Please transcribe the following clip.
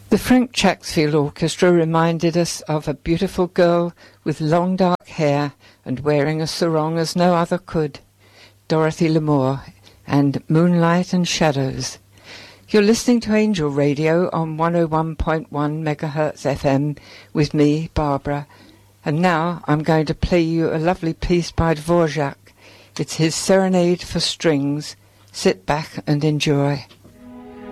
The Frank Chacksfield Orchestra reminded us of a beautiful girl with long dark hair and wearing a sarong as no other could, Dorothy Lamour, and Moonlight and Shadows. You're listening to Angel Radio on 101.1 megahertz FM with me, Barbara, and now I'm going to play you a lovely piece by Dvorak. It's his Serenade for Strings. Sit back and enjoy.